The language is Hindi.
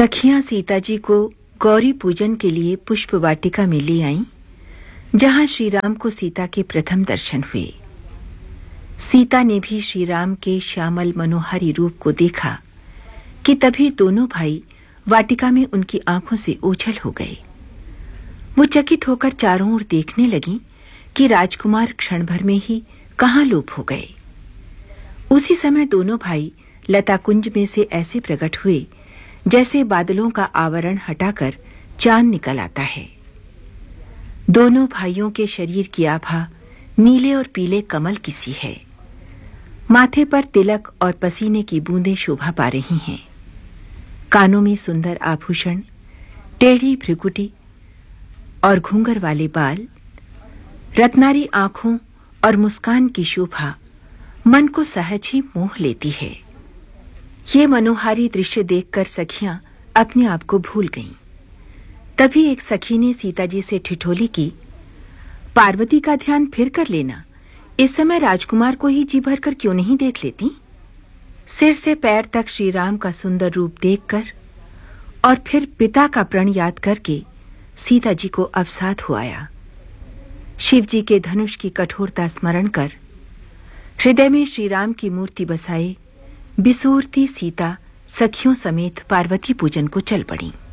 सखियां सीता जी को गौरी पूजन के लिए पुष्प वाटिका में ले आईं, जहां श्री राम को सीता के प्रथम दर्शन हुए। सीता ने भी श्री राम के श्यामल मनोहारी रूप को देखा कि तभी दोनों भाई वाटिका में उनकी आंखों से ओझल हो गए। वो चकित होकर चारों ओर देखने लगी कि राजकुमार क्षण भर में ही कहां लोप हो गए। उसी समय दोनों भाई लता कुंज में से ऐसे प्रकट हुए जैसे बादलों का आवरण हटाकर चांद निकल आता है। दोनों भाइयों के शरीर की आभा नीले और पीले कमल की सी है। माथे पर तिलक और पसीने की बूंदें शोभा पा रही हैं। कानों में सुंदर आभूषण, टेढ़ी भ्रिकुटी और घूंघर वाले बाल, रत्नारी आंखों और मुस्कान की शोभा मन को सहज ही मोह लेती है। ये मनोहारी दृश्य देखकर सखियां अपने आप को भूल गईं। तभी एक सखी ने सीता जी से ठिठोली की, पार्वती का ध्यान फिर कर लेना, इस समय राजकुमार को ही जी भर कर क्यों नहीं देख लेती। सिर से पैर तक श्री राम का सुंदर रूप देखकर और फिर पिता का प्रण याद करके सीता जी को अवसाद हो आया। शिव जी के धनुष की कठोरता स्मरण कर हृदय में श्री राम की मूर्ति बसाए बिसूरती सीता सखियों समेत पार्वती पूजन को चल पड़ी।